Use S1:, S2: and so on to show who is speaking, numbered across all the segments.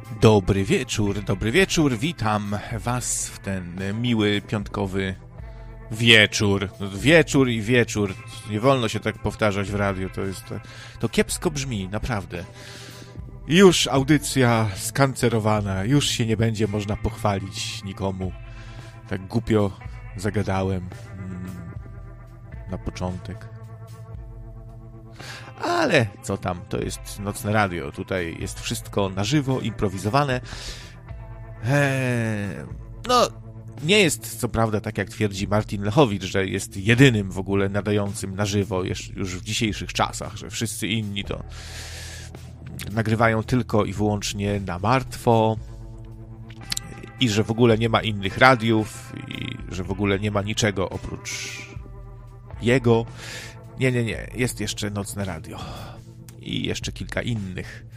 S1: Dobry wieczór, witam was w ten miły piątkowy wieczór. Wieczór i wieczór, nie wolno się tak powtarzać w radiu, to kiepsko brzmi, naprawdę. Już audycja skancerowana, już się nie będzie można pochwalić nikomu. Tak głupio zagadałem na początek. Ale co tam, to jest nocne radio, tutaj jest wszystko na żywo, improwizowane. No, nie jest co prawda tak jak twierdzi Martin Lechowicz, że jest jedynym w ogóle nadającym na żywo już w dzisiejszych czasach, że wszyscy inni to nagrywają tylko i wyłącznie na martwo i że w ogóle nie ma innych radiów i że w ogóle nie ma niczego oprócz jego. Nie. Jest jeszcze nocne radio. I jeszcze kilka innych.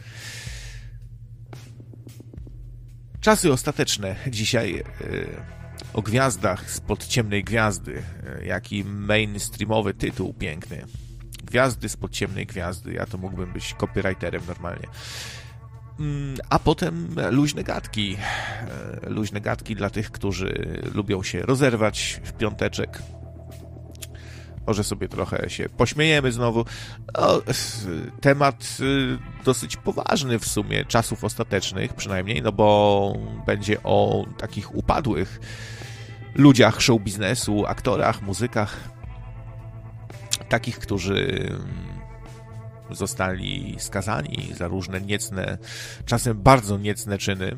S1: Czasy ostateczne dzisiaj o gwiazdach spod ciemnej gwiazdy. Jaki mainstreamowy tytuł piękny. Gwiazdy spod ciemnej gwiazdy. Ja to mógłbym być copywriterem normalnie. A potem luźne gadki. Luźne gadki dla tych, którzy lubią się rozerwać w piąteczek. Może sobie trochę się pośmiejemy znowu. No, temat dosyć poważny w sumie, czasów ostatecznych przynajmniej, no bo będzie o takich upadłych ludziach show biznesu, aktorach, muzykach. Takich, którzy zostali skazani za różne niecne, czasem bardzo niecne czyny.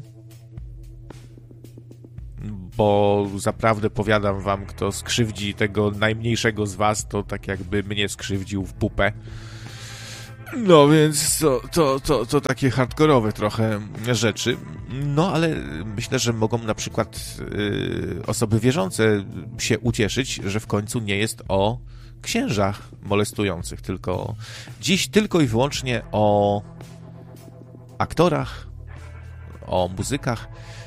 S1: Bo zaprawdę powiadam wam, kto skrzywdzi tego najmniejszego z was, to tak jakby mnie skrzywdził w pupę. No więc to takie hardkorowe trochę rzeczy. No ale myślę, że mogą na przykład osoby wierzące się ucieszyć, że w końcu nie jest o księżach molestujących, tylko dziś tylko i wyłącznie o aktorach, o muzykach.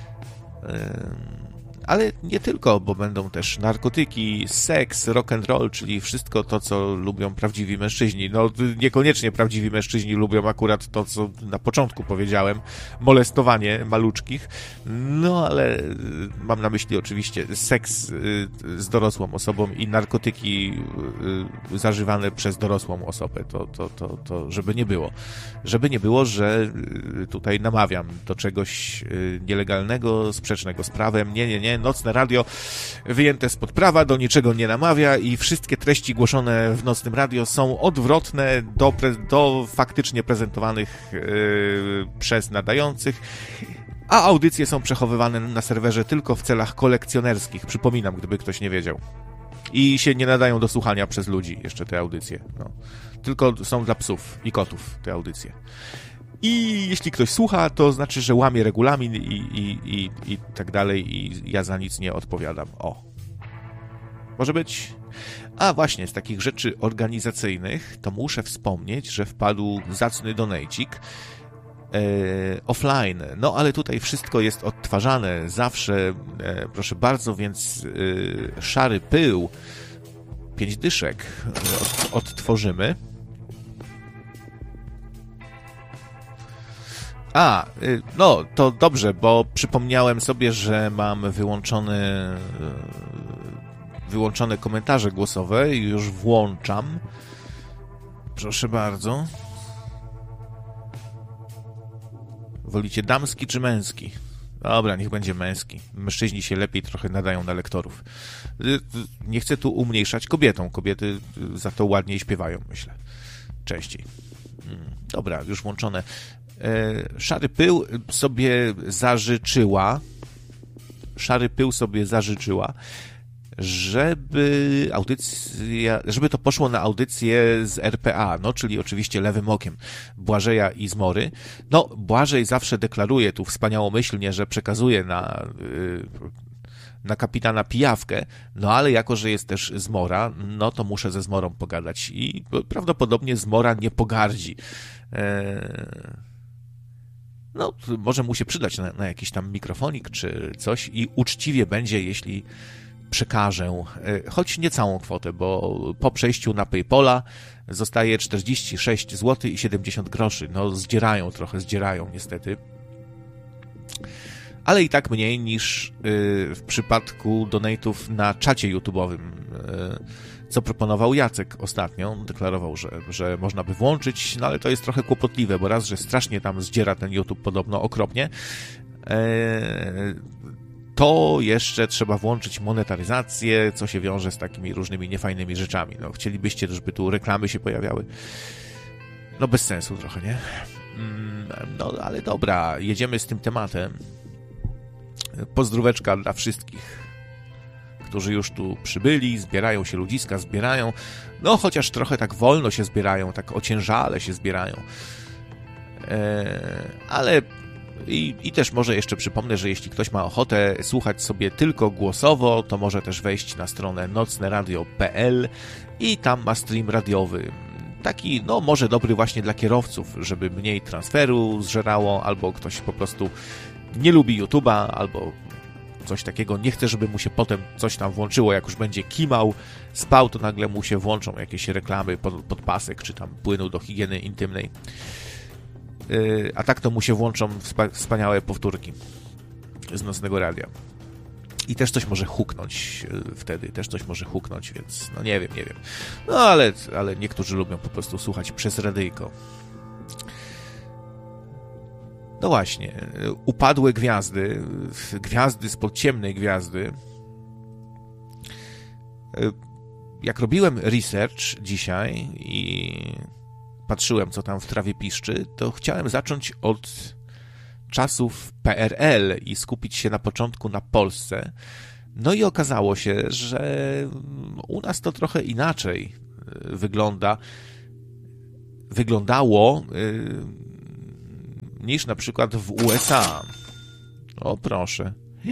S1: Ale nie tylko, bo będą też narkotyki, seks, rock and roll, czyli wszystko to, co lubią prawdziwi mężczyźni. No, niekoniecznie prawdziwi mężczyźni lubią akurat to, co na początku powiedziałem, molestowanie maluczkich, no ale mam na myśli oczywiście seks z dorosłą osobą i narkotyki zażywane przez dorosłą osobę. To żeby nie było. Żeby nie było, że tutaj namawiam do czegoś nielegalnego, sprzecznego z prawem. Nie. Nocne radio wyjęte spod prawa, do niczego nie namawia i wszystkie treści głoszone w nocnym radio są odwrotne do faktycznie prezentowanych przez nadających, a audycje są przechowywane na serwerze tylko w celach kolekcjonerskich, przypominam, gdyby ktoś nie wiedział. I się nie nadają do słuchania przez ludzi jeszcze te audycje. No. Tylko są dla psów i kotów te audycje. I jeśli ktoś słucha, to znaczy, że łamie regulamin i tak dalej i ja za nic nie odpowiadam. O. Może być? A właśnie, z takich rzeczy organizacyjnych to muszę wspomnieć, że wpadł zacny donejcik offline. No ale tutaj wszystko jest odtwarzane zawsze, proszę bardzo, więc szary pył 5 dyszek odtworzymy. No, to dobrze, bo przypomniałem sobie, że mam wyłączone komentarze głosowe i już włączam. Proszę bardzo. Wolicie damski czy męski? Dobra, niech będzie męski. Mężczyźni się lepiej trochę nadają na lektorów. Nie chcę tu umniejszać kobietom. Kobiety za to ładniej śpiewają, myślę. Częściej. Dobra, już włączone. Szary pył sobie zażyczyła, żeby to poszło na audycję z RPA, no, czyli oczywiście lewym okiem Błażeja i Zmory. No, Błażej zawsze deklaruje tu wspaniałomyślnie, że przekazuje na kapitana pijawkę, no ale jako, że jest też Zmora, no to muszę ze Zmorą pogadać i prawdopodobnie Zmora nie pogardzi. No, może mu się przydać na jakiś tam mikrofonik czy coś i uczciwie będzie, jeśli przekażę, choć nie całą kwotę, bo po przejściu na PayPala zostaje 46 zł i 70 groszy. No, zdzierają niestety. ale i tak mniej niż w przypadku donate'ów na czacie YouTube'owym, co proponował Jacek ostatnio. Deklarował, że można by włączyć, no ale to jest trochę kłopotliwe, bo raz, że strasznie tam zdziera ten YouTube podobno okropnie, to jeszcze trzeba włączyć monetaryzację, co się wiąże z takimi różnymi niefajnymi rzeczami. No, chcielibyście, żeby tu reklamy się pojawiały. No bez sensu trochę, nie? No ale dobra, jedziemy z tym tematem. Pozdróweczka dla wszystkich, którzy już tu przybyli, zbierają się ludziska, zbierają. No chociaż trochę tak wolno się zbierają, tak ociężale się zbierają. Ale i też może jeszcze przypomnę, że jeśli ktoś ma ochotę słuchać sobie tylko głosowo, to może też wejść na stronę nocneradio.pl i tam ma stream radiowy. Taki, no może dobry właśnie dla kierowców, żeby mniej transferu zżerało, albo ktoś po prostu nie lubi YouTube'a, albo coś takiego, nie chce, żeby mu się potem coś tam włączyło, jak już będzie kimał, spał, to nagle mu się włączą jakieś reklamy pod pasek, czy tam płynu do higieny intymnej. A tak to mu się włączą wspaniałe powtórki z Nocnego Radia. I też coś może huknąć wtedy, więc no nie wiem. No ale niektórzy lubią po prostu słuchać przez radyjko. No właśnie, upadłe gwiazdy spod ciemnej gwiazdy. Jak robiłem research dzisiaj i patrzyłem, co tam w trawie piszczy, to chciałem zacząć od czasów PRL i skupić się na początku na Polsce. No i okazało się, że u nas to trochę inaczej wyglądało niż na przykład w USA. O proszę.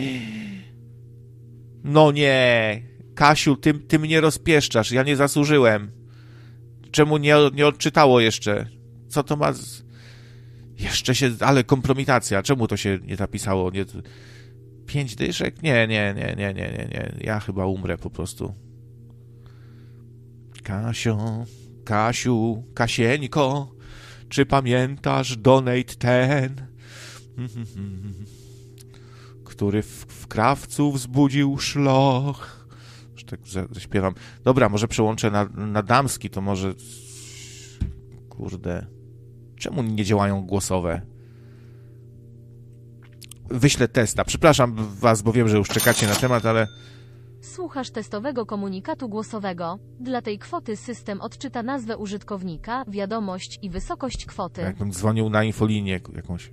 S1: No nie, Kasiu, ty mnie rozpieszczasz, ja nie zasłużyłem. Czemu nie odczytało jeszcze? Co to ma... Jeszcze się... Ale kompromitacja. Czemu to się nie zapisało? 5 dyszek? Nie. Ja chyba umrę po prostu. Kasiu, Kasieńko, czy pamiętasz donate ten, który w krawcu wzbudził szloch? Już tak zaśpiewam. Dobra, może przełączę na damski, to może... Kurde... Czemu nie działają głosowe? Wyślę testa. Przepraszam was, bo wiem, że już czekacie na temat, ale...
S2: Słuchasz testowego komunikatu głosowego. Dla tej kwoty system odczyta nazwę użytkownika, wiadomość i wysokość kwoty.
S1: Jakbym dzwonił na infolinię jakąś.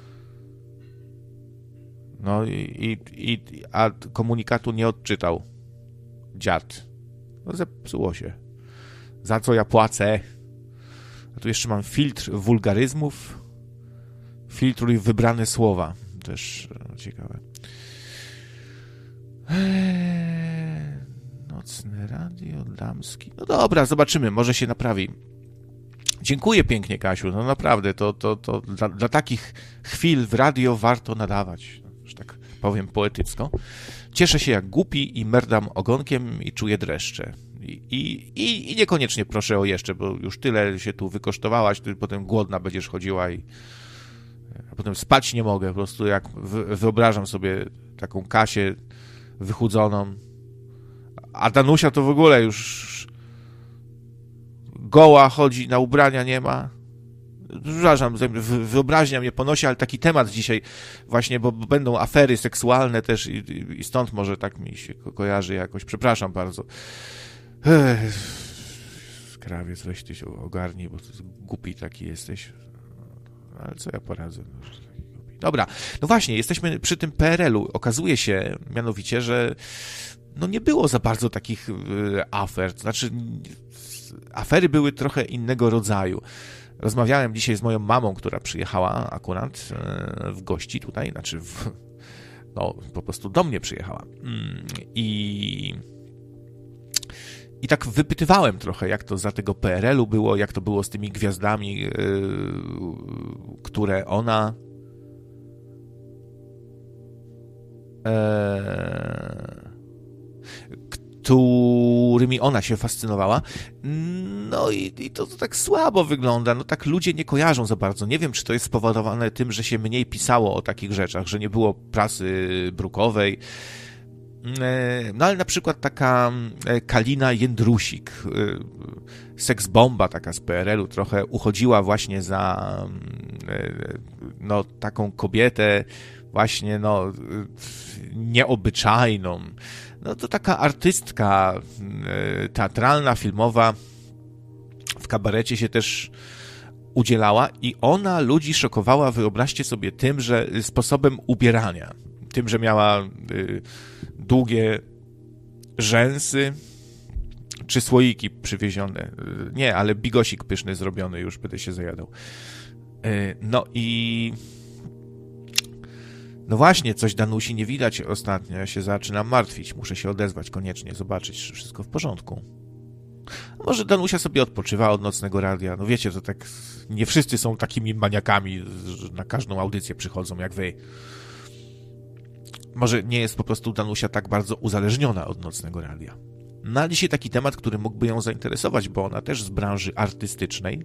S1: No a komunikatu nie odczytał. Dziad. No zepsuło się. Za co ja płacę? A tu jeszcze mam filtr wulgaryzmów. Filtruj wybrane słowa. Też ciekawe. Nocne radio, damski. No dobra, zobaczymy, może się naprawi. Dziękuję pięknie, Kasiu. No naprawdę, to dla takich chwil w radio warto nadawać. Że tak powiem poetycko. Cieszę się jak głupi i merdam ogonkiem i czuję dreszcze. I niekoniecznie proszę o jeszcze, bo już tyle się tu wykosztowałaś, ty potem głodna będziesz chodziła a potem spać nie mogę. Po prostu jak wyobrażam sobie taką Kasię wychudzoną, a Danusia to w ogóle już goła chodzi, na ubrania nie ma. Przepraszam, wyobraźnia mnie ponosi, ale taki temat dzisiaj właśnie, bo będą afery seksualne też i stąd może tak mi się kojarzy jakoś. Przepraszam bardzo. Krawiec, weź ty się ogarnij, bo głupi taki jesteś. Ale co ja poradzę? Dobra, no właśnie, jesteśmy przy tym PRL-u. Okazuje się mianowicie, że no nie było za bardzo takich afer. To znaczy, afery były trochę innego rodzaju. Rozmawiałem dzisiaj z moją mamą, która przyjechała akurat w gości tutaj, znaczy po prostu do mnie przyjechała. I tak wypytywałem trochę, jak to za tego PRL-u było, jak to było z tymi gwiazdami, które ona którymi ona się fascynowała. No i to tak słabo wygląda. No tak ludzie nie kojarzą za bardzo. Nie wiem, czy to jest spowodowane tym, że się mniej pisało o takich rzeczach, że nie było prasy brukowej. No ale na przykład taka Kalina Jędrusik, seksbomba taka z PRL-u, trochę uchodziła właśnie za no, taką kobietę właśnie no, nieobyczajną. No to taka artystka teatralna, filmowa, w kabarecie się też udzielała i ona ludzi szokowała, wyobraźcie sobie, tym, że sposobem ubierania, tym, że miała długie rzęsy, czy słoiki przywiezione. Nie, ale bigosik pyszny zrobiony, już będę się zajadał. No i no właśnie, coś Danusi nie widać ostatnio, ja się zaczynam martwić, muszę się odezwać koniecznie, zobaczyć, czy wszystko w porządku. Może Danusia sobie odpoczywa od nocnego radia, no wiecie, to tak, nie wszyscy są takimi maniakami, że na każdą audycję przychodzą jak wy. Może nie jest po prostu Danusia tak bardzo uzależniona od nocnego radia. No a dzisiaj taki temat, który mógłby ją zainteresować, bo ona też z branży artystycznej.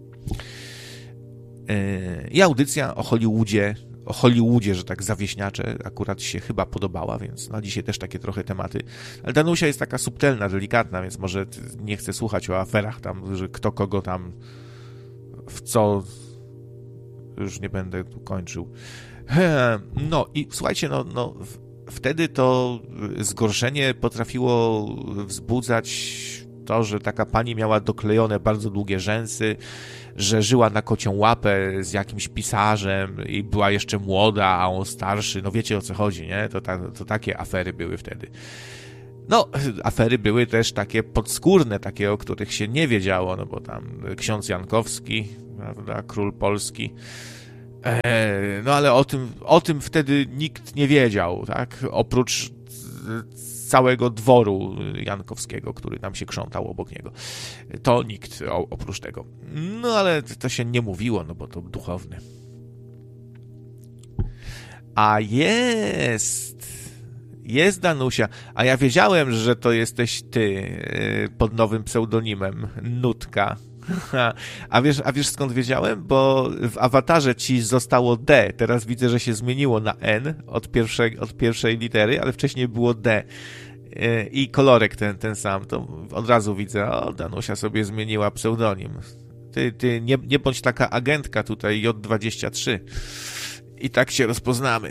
S1: I audycja o Hollywoodzie, że tak zawieśniacze, akurat się chyba podobała, więc no dzisiaj też takie trochę tematy. Ale Danusia jest taka subtelna, delikatna, więc może nie chcę słuchać o aferach tam, że kto kogo tam w co... Już nie będę tu kończył. No i słuchajcie, no wtedy to zgorszenie potrafiło wzbudzać to, że taka pani miała doklejone bardzo długie rzęsy, że żyła na kocią łapę z jakimś pisarzem i była jeszcze młoda, a on starszy. No wiecie, o co chodzi, nie? To takie afery były wtedy. No, afery były też takie podskórne, takie, o których się nie wiedziało, no bo tam ksiądz Jankowski, prawda, król Polski. No ale o tym wtedy nikt nie wiedział, tak? Oprócz całego dworu jankowskiego, który tam się krzątał obok niego. To nikt oprócz tego. No ale to się nie mówiło, no bo to duchowny. A jest Danusia, a ja wiedziałem, że to jesteś ty pod nowym pseudonimem Nutka. A wiesz skąd wiedziałem? Bo w awatarze ci zostało D. Teraz widzę, że się zmieniło na N od pierwszej litery, ale wcześniej było D. I kolorek ten sam. To od razu widzę, o, Danusia sobie zmieniła pseudonim. Ty nie bądź taka agentka tutaj, J23. I tak się rozpoznamy.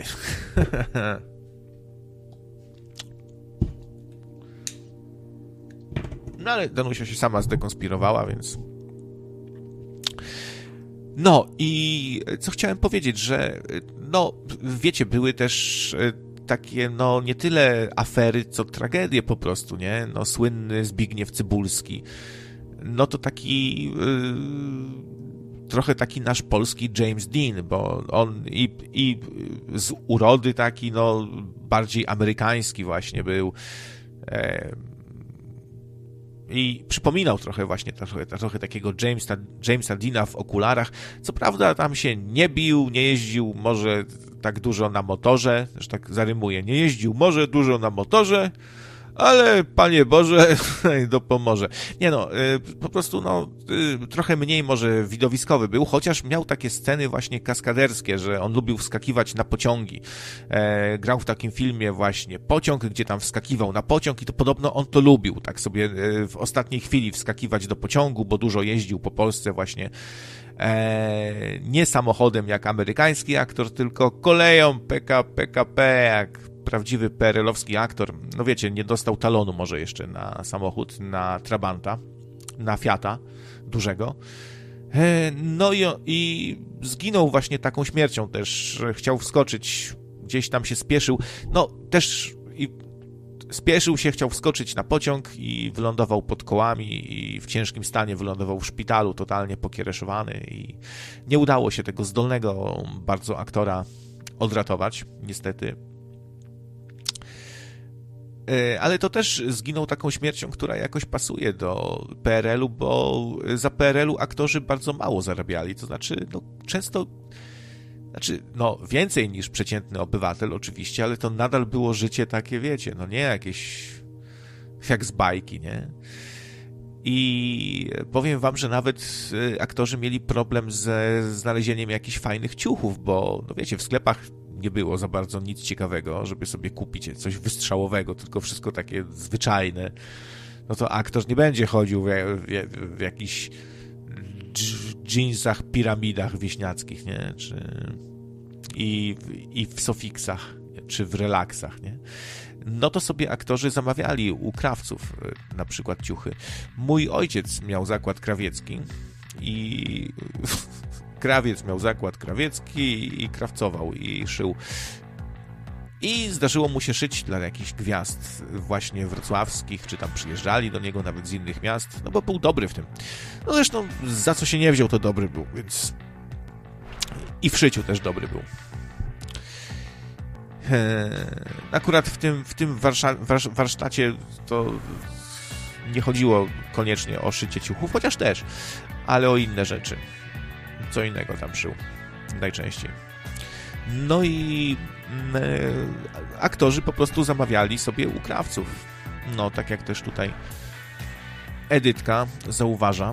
S1: No ale Danusia się sama zdekonspirowała, więc... No i co chciałem powiedzieć, że no wiecie, były też takie no nie tyle afery, co tragedie po prostu, nie? No słynny Zbigniew Cybulski. No to taki trochę taki nasz polski James Dean, bo on i z urody taki no bardziej amerykański właśnie był. I przypominał trochę właśnie trochę takiego Jamesa Deana w okularach. Co prawda tam się nie bił, nie jeździł może tak dużo na motorze, że tak zarymuję, nie jeździł może dużo na motorze, ale Panie Boże, dopomoże. Nie no, po prostu no, trochę mniej może widowiskowy był, chociaż miał takie sceny właśnie kaskaderskie, że on lubił wskakiwać na pociągi. Grał w takim filmie właśnie Pociąg, gdzie tam wskakiwał na pociąg i to podobno on to lubił, tak sobie w ostatniej chwili wskakiwać do pociągu, bo dużo jeździł po Polsce właśnie nie samochodem jak amerykański aktor, tylko koleją PKP, jak prawdziwy PRL-owski aktor. No wiecie, nie dostał talonu może jeszcze na samochód, na Trabanta, na Fiata dużego. No i zginął właśnie taką śmiercią też. Chciał wskoczyć, gdzieś tam się spieszył. No też spieszył się, chciał wskoczyć na pociąg i wylądował pod kołami i w ciężkim stanie wylądował w szpitalu, totalnie pokiereszowany i nie udało się tego zdolnego bardzo aktora odratować, niestety. Ale to też zginął taką śmiercią, która jakoś pasuje do PRL-u, bo za PRL-u aktorzy bardzo mało zarabiali, to znaczy no, często, no więcej niż przeciętny obywatel oczywiście, ale to nadal było życie takie, wiecie, no nie jakieś jak z bajki, nie? I powiem wam, że nawet aktorzy mieli problem ze znalezieniem jakichś fajnych ciuchów, bo, no wiecie, w sklepach nie było za bardzo nic ciekawego, żeby sobie kupić coś wystrzałowego, tylko wszystko takie zwyczajne. No to aktor nie będzie chodził w jakichś dżinsach, piramidach wieśniackich, nie? I w sofiksach, czy w relaksach, nie? No to sobie aktorzy zamawiali u krawców na przykład ciuchy. Mój ojciec miał zakład krawiecki i krawiec miał zakład krawiecki i krawcował i szył. I zdarzyło mu się szyć dla jakichś gwiazd właśnie wrocławskich, czy tam przyjeżdżali do niego nawet z innych miast, no bo był dobry w tym. No zresztą za co się nie wziął, to dobry był, więc i w szyciu też dobry był. Akurat w tym warsztacie to nie chodziło koniecznie o szycie ciuchów, chociaż też, ale o inne rzeczy. Co innego tam szył najczęściej. No i aktorzy po prostu zamawiali sobie u krawców. No, tak jak też tutaj Edytka zauważa.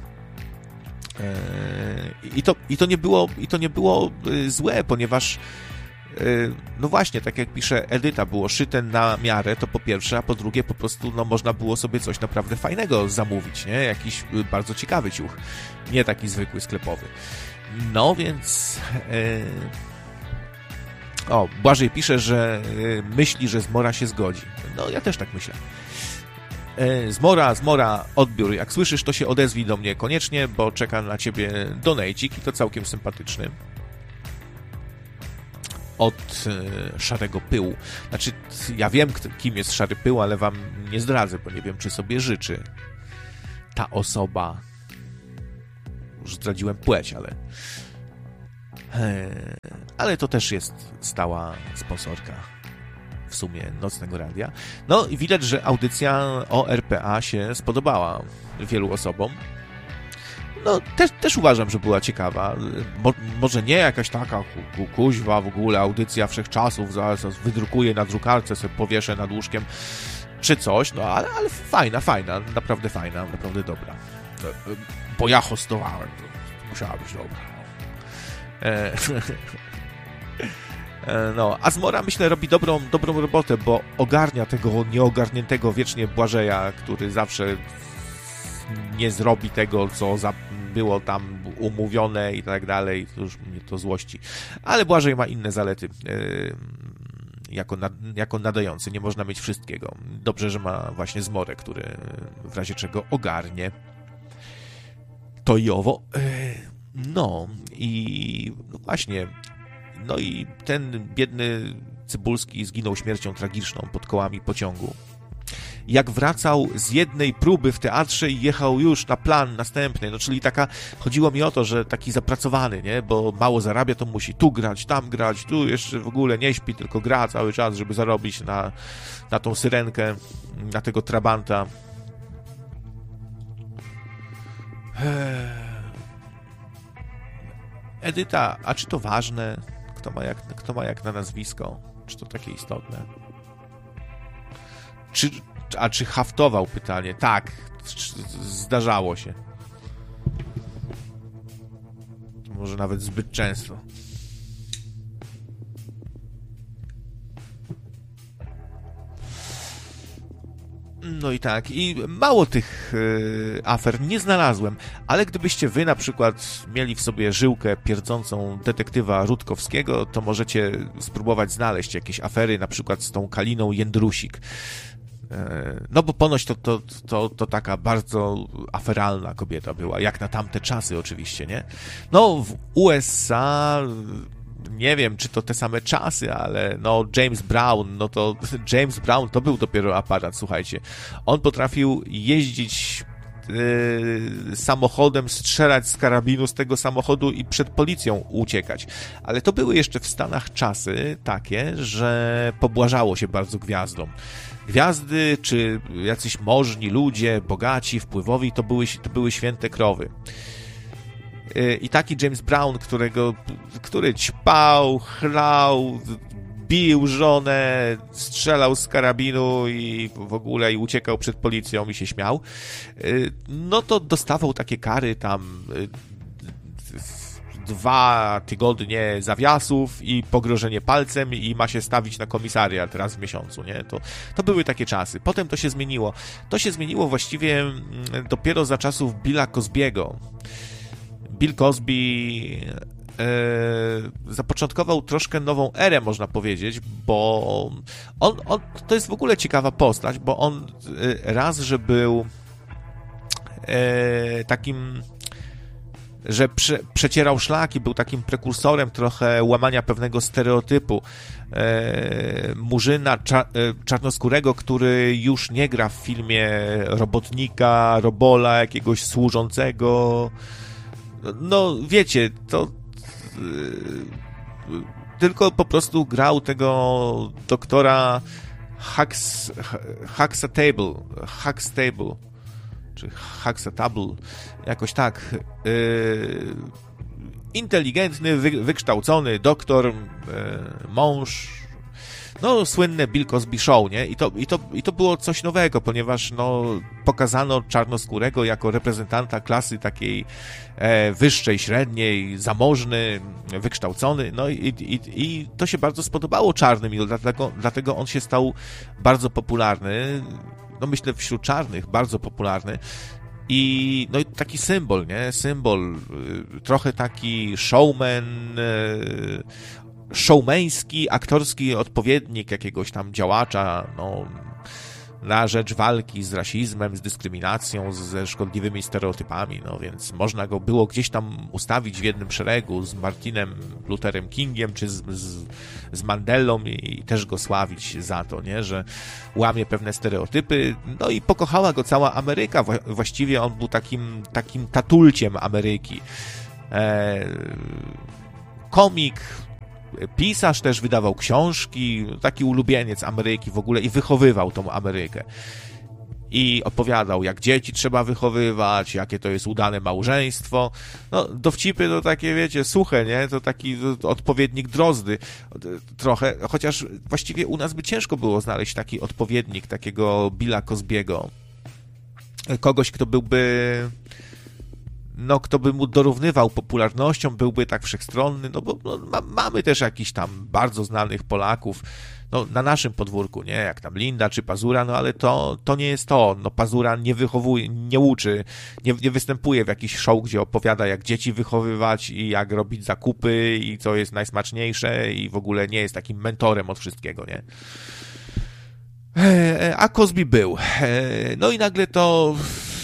S1: I to nie było złe, ponieważ no właśnie, tak jak pisze Edyta, było szyte na miarę, to po pierwsze, a po drugie po prostu no, można było sobie coś naprawdę fajnego zamówić, nie? Jakiś bardzo ciekawy ciuch, nie taki zwykły sklepowy. No więc Błażej pisze, że myśli, że Zmora się zgodzi. No ja też tak myślę. Zmora, odbiór. Jak słyszysz, to się odezwij do mnie koniecznie, bo czeka na ciebie donejcik i to całkiem sympatyczny. Od Szarego Pyłu. Znaczy, ja wiem, kim jest Szary Pył, ale wam nie zdradzę, bo nie wiem, czy sobie życzy ta osoba. Już zdradziłem płeć, ale to też jest stała sponsorka w sumie Nocnego Radia. No i widać, że audycja o RPA się spodobała wielu osobom. No, też uważam, że była ciekawa. Może nie jakaś taka kuźwa w ogóle, audycja wszechczasów, zaraz wydrukuję na drukarce, sobie powieszę nad łóżkiem, czy coś, no ale fajna, naprawdę fajna, naprawdę dobra. Bo ja hostowałem, to musiała być dobra. No, a Zmora, myślę, robi dobrą robotę, bo ogarnia tego nieogarniętego wiecznie Błażeja, który zawsze nie zrobi tego, co było tam umówione i tak dalej, to już mnie to złości. Ale Błażej ma inne zalety jako nadający, nie można mieć wszystkiego. Dobrze, że ma właśnie Zmorę, który w razie czego ogarnie to i owo. No i właśnie, no i ten biedny Cybulski zginął śmiercią tragiczną pod kołami pociągu. Jak wracał z jednej próby w teatrze i jechał już na plan następny, no czyli chodziło mi o to, że taki zapracowany, nie, bo mało zarabia, to musi tu grać, tam grać, tu jeszcze w ogóle nie śpi, tylko gra cały czas, żeby zarobić na tą syrenkę, na tego trabanta. Edyta, a czy to ważne? Kto ma jak na nazwisko? Czy to takie istotne? Czy haftował? Pytanie. Tak, zdarzało się. Może nawet zbyt często. No i tak, i mało tych afer nie znalazłem, ale gdybyście wy na przykład mieli w sobie żyłkę pierdzącą detektywa Rutkowskiego, to możecie spróbować znaleźć jakieś afery, na przykład z tą Kaliną Jędrusik. No bo ponoć to taka bardzo aferalna kobieta była, jak na tamte czasy oczywiście, nie? No w USA... Nie wiem, czy to te same czasy, ale no James Brown to był dopiero aparat, słuchajcie. On potrafił jeździć samochodem, strzelać z karabinu z tego samochodu i przed policją uciekać. Ale to były jeszcze w Stanach czasy takie, że pobłażało się bardzo gwiazdom. Gwiazdy, czy jacyś możni ludzie, bogaci, wpływowi, to były święte krowy. I taki James Brown, który ćpał, chlał, bił żonę, strzelał z karabinu i w ogóle i uciekał przed policją i się śmiał, no to dostawał takie kary tam 2 tygodnie zawiasów i pogrożenie palcem i ma się stawić na komisariat raz w miesiącu, nie? To były takie czasy. Potem to się zmieniło. To się zmieniło właściwie dopiero za czasów Billa Cosby'ego. Bill Cosby zapoczątkował troszkę nową erę, można powiedzieć, bo on to jest w ogóle ciekawa postać, bo on raz, że był takim, że przecierał szlaki, był takim prekursorem trochę łamania pewnego stereotypu murzyna czarnoskórego, który już nie gra w filmie robotnika, robola, jakiegoś służącego. No wiecie, to tylko po prostu grał tego doktora Huxtable, czy Huxtable, jakoś tak. Inteligentny, wykształcony doktor, mąż, no słynne Bill Cosby Show, nie? I to było coś nowego, ponieważ no pokazano czarnoskórego jako reprezentanta klasy takiej wyższej, średniej, zamożny, wykształcony, no i to się bardzo spodobało czarnym i dlatego on się stał bardzo popularny, no myślę wśród czarnych bardzo popularny. I no i taki symbol, nie? Symbol, trochę taki showmeński, aktorski odpowiednik jakiegoś tam działacza, no, na rzecz walki z rasizmem, z dyskryminacją, ze szkodliwymi stereotypami, no więc można go było gdzieś tam ustawić w jednym szeregu z Martinem Lutherem Kingiem, czy z Mandelą i też go sławić za to, nie, że łamie pewne stereotypy, no i pokochała go cała Ameryka, właściwie on był takim tatulciem Ameryki. Komik, pisarz też, wydawał książki, taki ulubieniec Ameryki w ogóle i wychowywał tą Amerykę. I opowiadał, jak dzieci trzeba wychowywać, jakie to jest udane małżeństwo. No, dowcipy to takie, wiecie, suche, nie? To taki odpowiednik Drozdy trochę, chociaż właściwie u nas by ciężko było znaleźć taki odpowiednik takiego Billa Cosby'ego. Kogoś, kto by mu dorównywał popularnością, byłby tak wszechstronny, no bo mamy też jakichś tam bardzo znanych Polaków, no na naszym podwórku, nie, jak tam Linda czy Pazura, no ale to nie jest to, no Pazura nie wychowuje, nie uczy, nie występuje w jakiś show, gdzie opowiada, jak dzieci wychowywać i jak robić zakupy i co jest najsmaczniejsze i w ogóle nie jest takim mentorem od wszystkiego, nie. A Cosby był. No i nagle to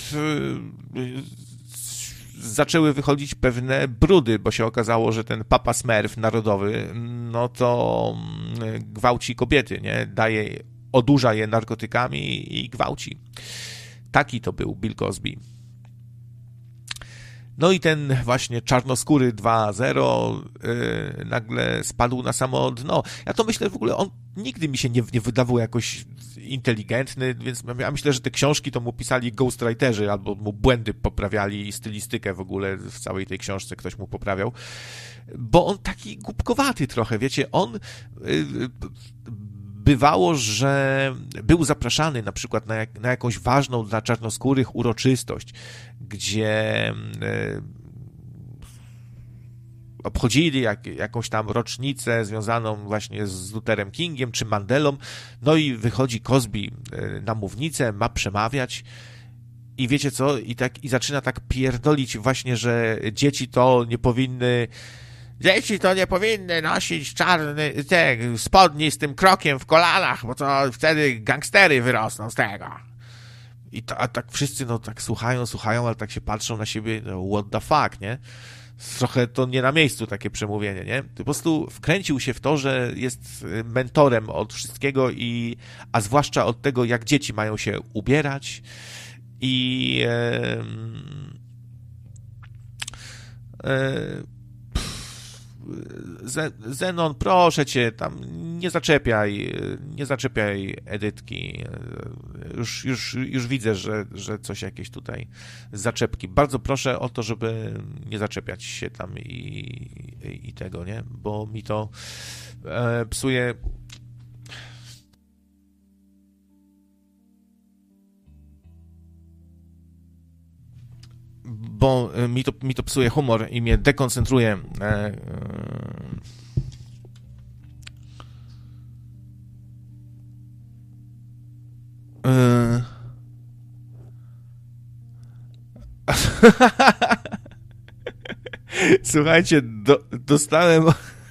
S1: zaczęły wychodzić pewne brudy, bo się okazało, że ten Papa Smurf narodowy, no to gwałci kobiety, nie? Odurza je narkotykami i gwałci. Taki to był Bill Cosby. No i ten właśnie czarnoskóry 2.0 nagle spadł na samo dno. Ja to myślę, w ogóle on nigdy mi się nie wydawał jakoś inteligentny, więc ja myślę, że te książki to mu pisali ghostwriterzy, albo mu błędy poprawiali i stylistykę w ogóle w całej tej książce ktoś mu poprawiał, bo on taki głupkowaty trochę, wiecie, on bywało, że był zapraszany na przykład na jakąś ważną dla czarnoskórych uroczystość, gdzie obchodzili jakąś tam rocznicę związaną właśnie z Lutherem Kingiem czy Mandelą, no i wychodzi Cosby na mównicę, ma przemawiać i wiecie co, i zaczyna tak pierdolić właśnie, że dzieci to nie powinny nosić spodni z tym krokiem w kolanach, bo to wtedy gangstery wyrosną z tego. A tak wszyscy no tak słuchają, ale tak się patrzą na siebie, no, what the fuck, nie? Trochę to nie na miejscu takie przemówienie, nie? Po prostu wkręcił się w to, że jest mentorem od wszystkiego a zwłaszcza od tego, jak dzieci mają się ubierać i Zenon, proszę cię, tam nie zaczepiaj Edytki. Już widzę, że coś jakieś tutaj zaczepki. Bardzo proszę o to, żeby nie zaczepiać się tam i tego, nie? Bo mi to psuje... Bo mi to psuje humor i mnie dekoncentruje. Słuchajcie, dostałem,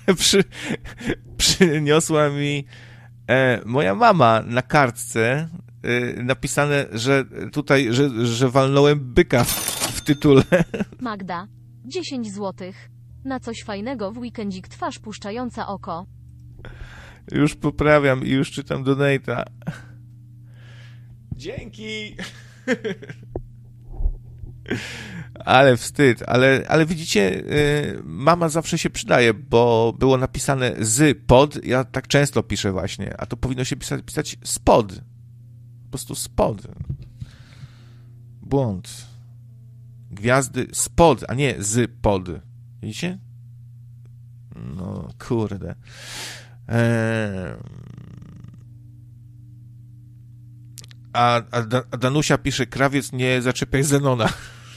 S1: przyniosła mi moja mama na kartce napisane, że tutaj, że walnąłem byka w tytule.
S2: Magda, 10 złotych. Na coś fajnego w weekendzik twarz puszczająca oko.
S1: Już poprawiam i już czytam donate'a. Dzięki! Ale wstyd, ale widzicie, mama zawsze się przydaje, bo było napisane z pod, ja tak często piszę właśnie, a to powinno się pisać spod. Po prostu spod. Błąd. Gwiazdy spod, a nie z pod. Widzicie? No, kurde. A Danusia pisze, krawiec, nie zaczepiaj Zenona.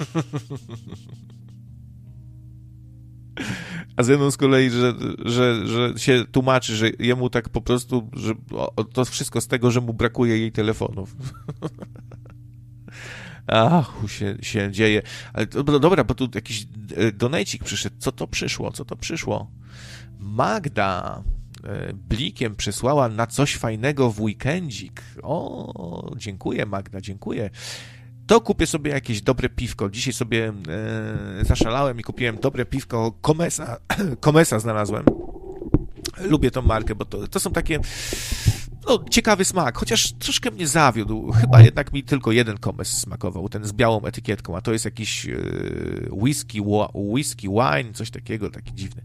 S1: A Zenon z kolei, że się tłumaczy, że jemu tak po prostu, że to wszystko z tego, że mu brakuje jej telefonów. Ach, się dzieje. Ale dobra, bo tu jakiś donajcik przyszedł. Co to przyszło? Magda blikiem przysłała na coś fajnego w weekendzik. O, dziękuję Magda, dziękuję. To kupię sobie jakieś dobre piwko. Dzisiaj sobie zaszalałem i kupiłem dobre piwko Komesa znalazłem. Lubię tą markę, bo to są takie ciekawy smak, chociaż troszkę mnie zawiódł. Chyba jednak mi tylko jeden Komes smakował, ten z białą etykietką, a to jest jakiś whisky wine, coś takiego, taki dziwny.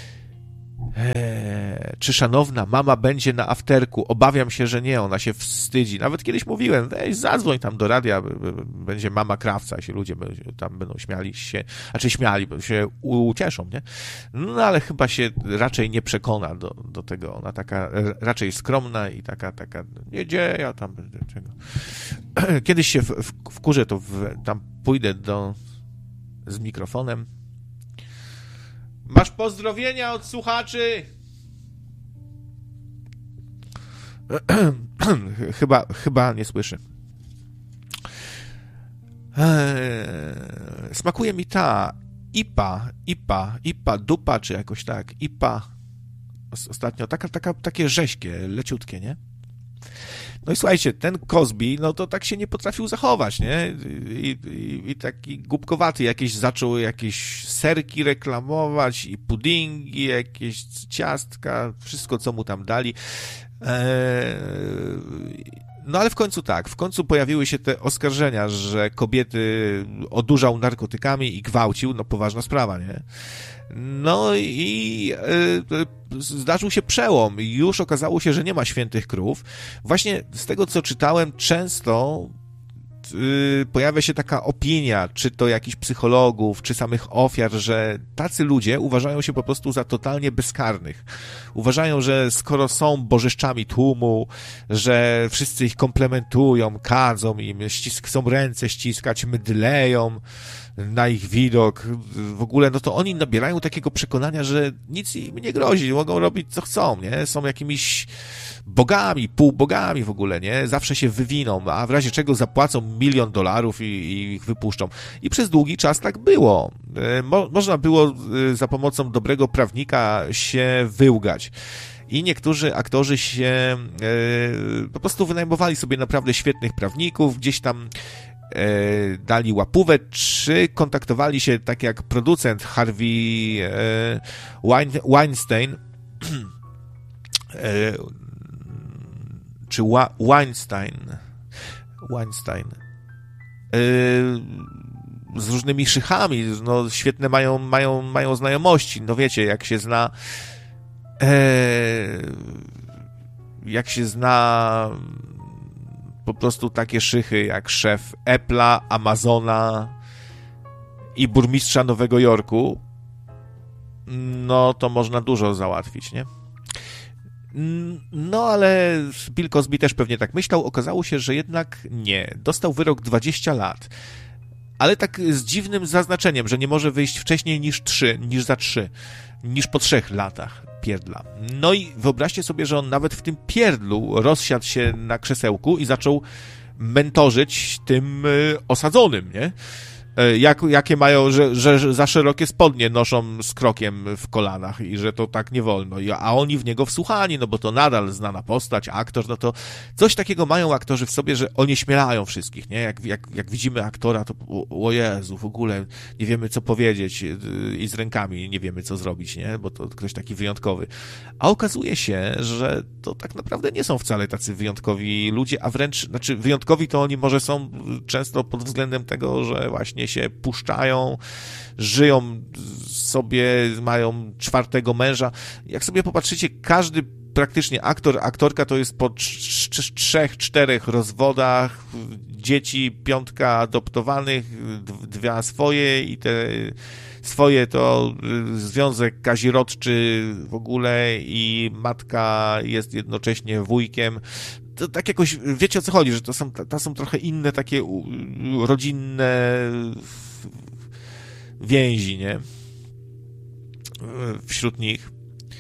S1: Czy szanowna mama będzie na afterku? Obawiam się, że nie, ona się wstydzi. Nawet kiedyś mówiłem, weź zadzwoń tam do radia, będzie mama krawca, się ludzie tam będą śmiali się, bo się ucieszą, nie? No ale chyba się raczej nie przekona do tego. Ona taka raczej skromna i taka nie dzieje, ja tam będę czego. Kiedyś się wkurzę, to tam pójdę z mikrofonem. Masz pozdrowienia od słuchaczy? Chyba nie słyszy. Smakuje mi ta IPA, dupa, czy jakoś tak. IPA. Ostatnio takie rześkie, leciutkie, nie? No i słuchajcie, ten Cosby, no to tak się nie potrafił zachować, nie? I taki głupkowaty zaczął jakieś serki reklamować i puddingi, jakieś ciastka, wszystko, co mu tam dali. No ale w końcu pojawiły się te oskarżenia, że kobiety odurzał narkotykami i gwałcił, no poważna sprawa, nie? No i zdarzył się przełom i już okazało się, że nie ma świętych krów. Właśnie z tego, co czytałem, często pojawia się taka opinia, czy to jakichś psychologów, czy samych ofiar, że tacy ludzie uważają się po prostu za totalnie bezkarnych. Uważają, że skoro są bożyszczami tłumu, że wszyscy ich komplementują, kadzą im, chcą ręce ściskać, mydleją na ich widok, w ogóle, no to oni nabierają takiego przekonania, że nic im nie grozi, mogą robić co chcą, nie? Są jakimiś bogami, półbogami w ogóle, nie? Zawsze się wywiną, a w razie czego zapłacą $1 000 000 i ich wypuszczą. I przez długi czas tak było. Można było za pomocą dobrego prawnika się wyłgać. I niektórzy aktorzy się po prostu wynajmowali sobie naprawdę świetnych prawników, gdzieś tam dali łapówę, czy kontaktowali się tak jak producent Harvey Weinstein czy Weinstein z różnymi szychami, no świetne mają znajomości, no wiecie, jak się zna po prostu takie szychy jak szef Apple'a, Amazona i burmistrza Nowego Jorku, no to można dużo załatwić, nie? No, ale Bill Cosby też pewnie tak myślał. Okazało się, że jednak nie. Dostał wyrok 20 lat. Ale tak z dziwnym zaznaczeniem, że nie może wyjść wcześniej niż po 3 latach pierdla. No i wyobraźcie sobie, że on nawet w tym pierdlu rozsiadł się na krzesełku i zaczął mentorzyć tym osadzonym, nie? Jakie mają, że za szerokie spodnie noszą z krokiem w kolanach i że to tak nie wolno. A oni w niego wsłuchani, no bo to nadal znana postać, aktor, no to coś takiego mają aktorzy w sobie, że onieśmielają wszystkich, nie? Jak widzimy aktora, to o Jezu, w ogóle nie wiemy co powiedzieć i z rękami nie wiemy co zrobić, nie? Bo to ktoś taki wyjątkowy. A okazuje się, że to tak naprawdę nie są wcale tacy wyjątkowi ludzie, a wręcz, znaczy wyjątkowi to oni może są często pod względem tego, że właśnie się puszczają, żyją sobie, mają 4. męża. Jak sobie popatrzycie, każdy praktycznie aktorka to jest po 3-4 rozwodach, dzieci 5 adoptowanych, 2 swoje i te swoje to związek kazirodczy w ogóle i matka jest jednocześnie wujkiem. To tak jakoś, wiecie o co chodzi, że to są trochę inne takie rodzinne więzi, nie? Wśród nich.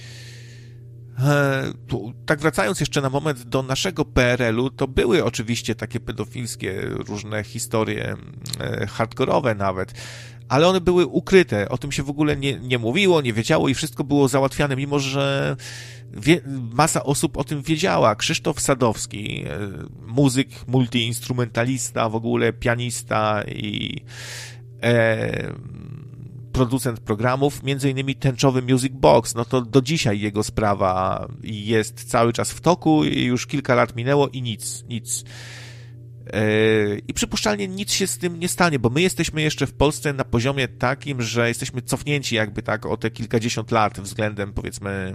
S1: Tak wracając jeszcze na moment do naszego PRL-u, to były oczywiście takie pedofilskie różne historie, hardkorowe nawet, ale one były ukryte, o tym się w ogóle nie mówiło, nie wiedziało i wszystko było załatwiane, mimo że masa osób o tym wiedziała. Krzysztof Sadowski, muzyk, multiinstrumentalista, w ogóle pianista i producent programów, między innymi tęczowy Music Box, no to do dzisiaj jego sprawa jest cały czas w toku i już kilka lat minęło i nic. I przypuszczalnie nic się z tym nie stanie, bo my jesteśmy jeszcze w Polsce na poziomie takim, że jesteśmy cofnięci jakby tak o te kilkadziesiąt lat względem, powiedzmy,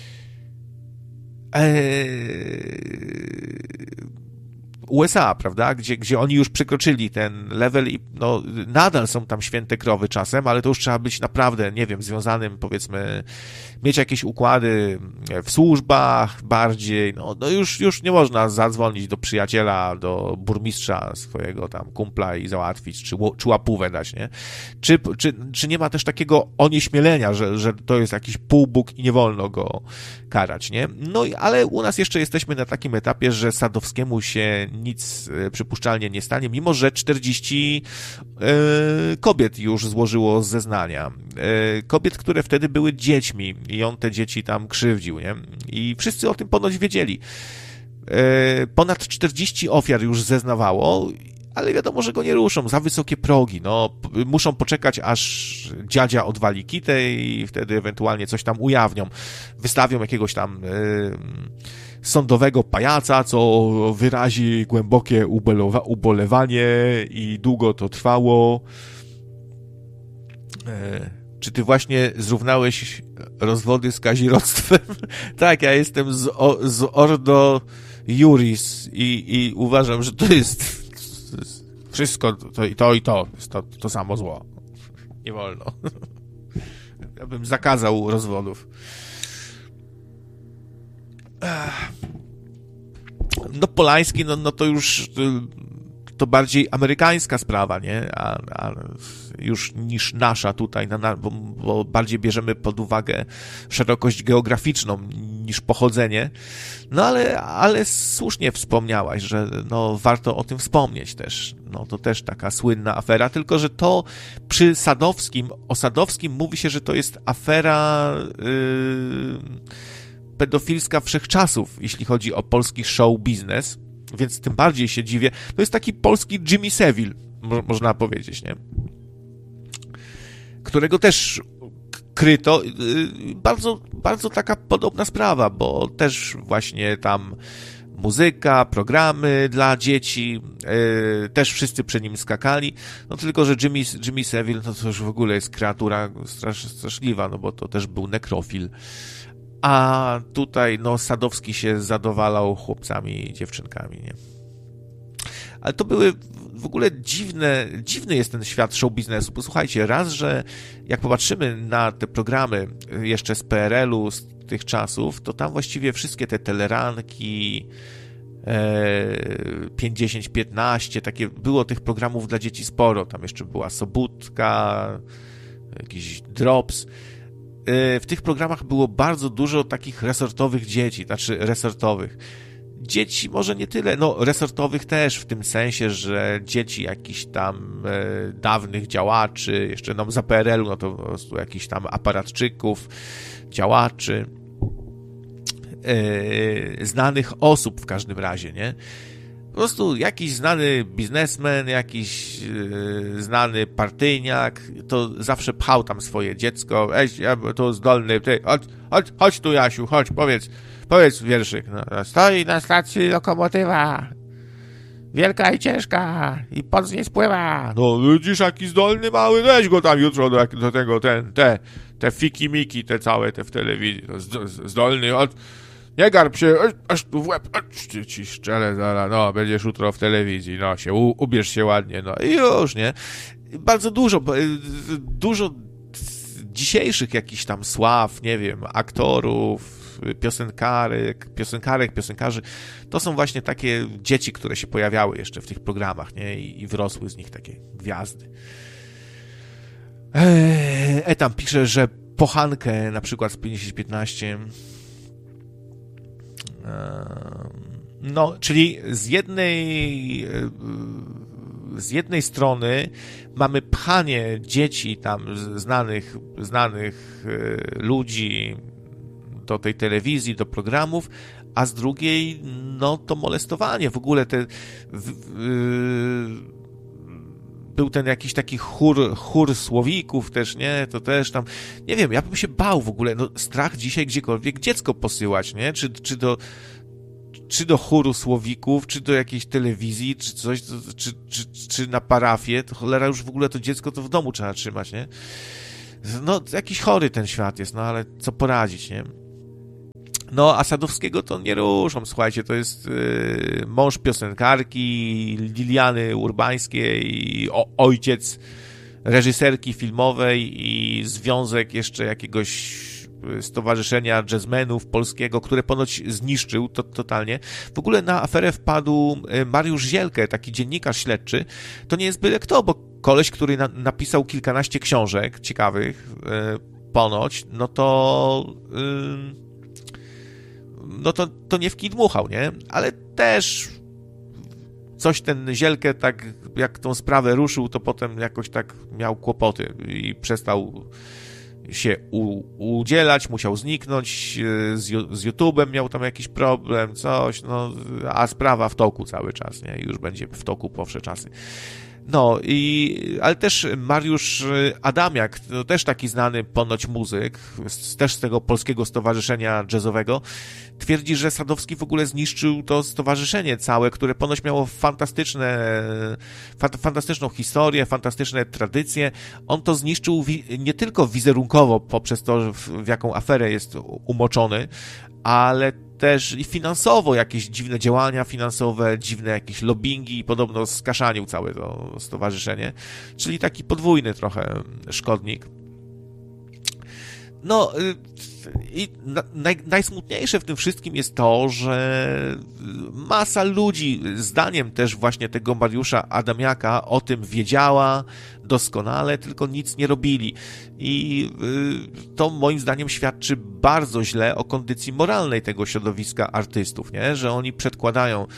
S1: USA, prawda, gdzie oni już przekroczyli ten level i no, nadal są tam święte krowy czasem, ale to już trzeba być naprawdę, nie wiem, związanym, powiedzmy, mieć jakieś układy w służbach bardziej, no już nie można zadzwonić do przyjaciela, do burmistrza swojego tam kumpla i załatwić, czy łapówę dać, nie? Czy nie ma też takiego onieśmielenia, że to jest jakiś półbóg i nie wolno go karać, nie? No ale u nas jeszcze jesteśmy na takim etapie, że Sadowskiemu się nic przypuszczalnie nie stanie, mimo że 40 kobiet już złożyło zeznania. Kobiet, które wtedy były dziećmi i on te dzieci tam krzywdził, nie? I wszyscy o tym ponoć wiedzieli. Ponad 40 ofiar już zeznawało, ale wiadomo, że go nie ruszą, za wysokie progi, no, muszą poczekać, aż dziadzia odwali kitę i wtedy ewentualnie coś tam ujawnią. Wystawią jakiegoś tam sądowego pajaca, co wyrazi głębokie ubolewanie i długo to trwało. Czy ty właśnie zrównałeś rozwody z kazirodztwem? Tak, ja jestem z Ordo Juris i uważam, że to jest wszystko, to jest to samo zło. Nie wolno. Ja bym zakazał rozwodów. No Polański, no to już to bardziej amerykańska sprawa, nie? A już niż nasza tutaj, bo bardziej bierzemy pod uwagę szerokość geograficzną niż pochodzenie. No ale słusznie wspomniałaś, że no warto o tym wspomnieć też. No to też taka słynna afera, tylko że to przy o Sadowskim mówi się, że to jest afera pedofilska wszechczasów, jeśli chodzi o polski show biznes, więc tym bardziej się dziwię. To jest taki polski Jimmy Savile, można powiedzieć, nie? Którego też kryto. Bardzo, bardzo taka podobna sprawa, bo też właśnie tam muzyka, programy dla dzieci, też wszyscy przy nim skakali, no tylko, że Jimmy Savile, no to już w ogóle jest kreatura straszliwa, no bo to też był nekrofil. A tutaj, no, Sadowski się zadowalał chłopcami i dziewczynkami, nie? ale to były w ogóle dziwny jest ten świat show biznesu. Posłuchajcie, raz, że jak popatrzymy na te programy jeszcze z PRL-u, z tych czasów, to tam właściwie wszystkie te teleranki, 5-10-15, takie było tych programów dla dzieci sporo. Tam jeszcze była Sobótka, jakiś Drops. W tych programach było bardzo dużo takich resortowych dzieci, znaczy resortowych. Dzieci może nie tyle, no resortowych też w tym sensie, że dzieci jakichś tam dawnych działaczy, jeszcze nam za PRL-u, no to po prostu jakichś tam aparatczyków, działaczy, znanych osób w każdym razie, nie? Po prostu jakiś znany biznesmen, jakiś znany partyjniak, to zawsze pchał tam swoje dziecko. Ej, ja tu zdolny, ty, chodź tu, Jasiu, chodź, powiedz wierszyk. No, stoi na stacji lokomotywa, wielka i ciężka, i pod z niej spływa. No, widzisz, jaki zdolny mały, weź go tam jutro do tego, te fiki-miki, te całe, te w telewizji, zdolny, nie garb się, aż tu w łeb, ci szczelę zaraz, no, będziesz jutro w telewizji, no, ubierz się ładnie, no i już, nie? Bardzo dużo dzisiejszych jakichś tam sław, nie wiem, aktorów, piosenkarzy, to są właśnie takie dzieci, które się pojawiały jeszcze w tych programach, nie? I wyrosły z nich takie gwiazdy. Tam pisze, że Pochankę, na przykład z 50-15, no, czyli z jednej strony mamy pchanie dzieci tam znanych ludzi do tej telewizji, do programów, a z drugiej, no, to molestowanie. W ogóle był ten jakiś taki chór słowików też, nie? To też tam, nie wiem, ja bym się bał w ogóle, no, strach dzisiaj gdziekolwiek dziecko posyłać, nie? Czy do chóru słowików, czy do jakiejś telewizji, czy coś, czy na parafię, to cholera już w ogóle to dziecko to w domu trzeba trzymać, nie? No, jakiś chory ten świat jest, no, ale co poradzić, nie? No, a Sadowskiego to nie ruszą, słuchajcie, to jest mąż piosenkarki Liliany Urbańskiej, ojciec reżyserki filmowej i związek jeszcze jakiegoś stowarzyszenia jazzmenów polskiego, które ponoć zniszczył to totalnie. W ogóle na aferę wpadł Mariusz Zielkę, taki dziennikarz śledczy. To nie jest byle kto, bo koleś, który napisał kilkanaście książek ciekawych, ponoć, no to nie w kij dmuchał, nie? Ale też coś ten Zielkę, tak jak tą sprawę ruszył, to potem jakoś tak miał kłopoty i przestał się udzielać, musiał zniknąć, z YouTube'em miał tam jakiś problem, coś, no, a sprawa w toku cały czas, nie? Już będzie w toku po wsze czasy. No, ale też Mariusz Adamiak, to też taki znany ponoć muzyk, też z tego polskiego stowarzyszenia jazzowego, twierdzi, że Sadowski w ogóle zniszczył to stowarzyszenie całe, które ponoć miało fantastyczną historię, fantastyczne tradycje. On to zniszczył nie tylko wizerunkowo poprzez to, w jaką aferę jest umoczony, ale też i finansowo jakieś dziwne działania finansowe, dziwne jakieś lobbingi i podobno skaszanił całe to stowarzyszenie. Czyli taki podwójny trochę szkodnik. No i najsmutniejsze w tym wszystkim jest to, że masa ludzi, zdaniem też właśnie tego Mariusza Adamiaka, o tym wiedziała doskonale, tylko nic nie robili. I to moim zdaniem świadczy bardzo źle o kondycji moralnej tego środowiska artystów, nie? Że oni przedkładają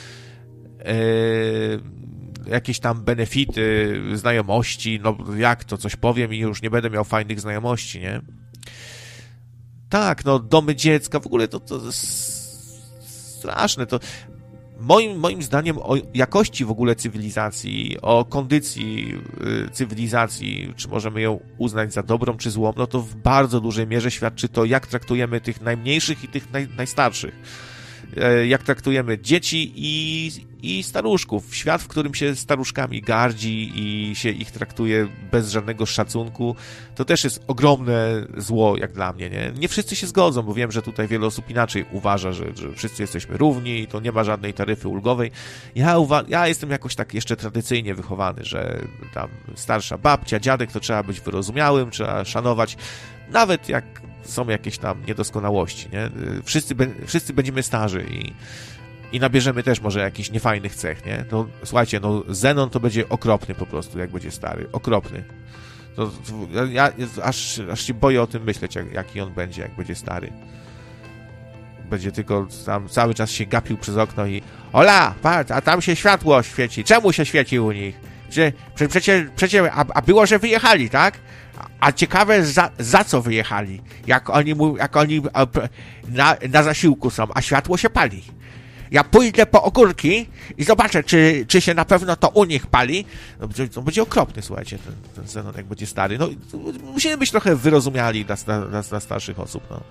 S1: jakieś tam benefity, znajomości, no jak to, coś powiem i już nie będę miał fajnych znajomości, nie? Tak, no domy dziecka, w ogóle to straszne, to moim zdaniem o jakości w ogóle cywilizacji, o kondycji cywilizacji, czy możemy ją uznać za dobrą czy złą, no to w bardzo dużej mierze świadczy to, jak traktujemy tych najmniejszych i tych najstarszych. jak traktujemy dzieci i staruszków. Świat, w którym się staruszkami gardzi i się ich traktuje bez żadnego szacunku, to też jest ogromne zło, jak dla mnie, nie? Nie wszyscy się zgodzą, bo wiem, że tutaj wiele osób inaczej uważa, że wszyscy jesteśmy równi i to nie ma żadnej taryfy ulgowej. Ja jestem jakoś tak jeszcze tradycyjnie wychowany, że tam starsza babcia, dziadek, to trzeba być wyrozumiałym, trzeba szanować, nawet jak są jakieś tam niedoskonałości, nie? Wszyscy będziemy starzy i nabierzemy też może jakichś niefajnych cech, nie? No, słuchajcie, no Zenon to będzie okropny po prostu, jak będzie stary. Okropny. Ja aż się boję o tym myśleć, jaki on będzie, jak będzie stary. Będzie tylko tam cały czas się gapił przez okno i Ola, patrz, a tam się światło świeci. Czemu się świeci u nich? Przecież, a było, że wyjechali, tak? A ciekawe, za co wyjechali? Jak oni na zasiłku są, a światło się pali. Ja pójdę po ogórki i zobaczę, czy się na pewno to u nich pali. No, będzie okropny, słuchajcie, ten Zenon, jak będzie stary. No, musimy być trochę wyrozumiali dla starszych osób, no.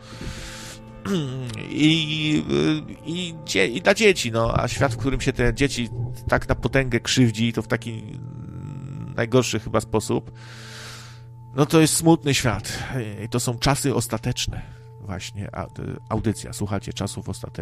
S1: I dla dzieci, no, a świat, w którym się te dzieci tak na potęgę krzywdzi, to w taki najgorszy chyba sposób, no to jest smutny świat. I to są czasy ostateczne. Właśnie audycja, słuchajcie, czasów ostatecznych.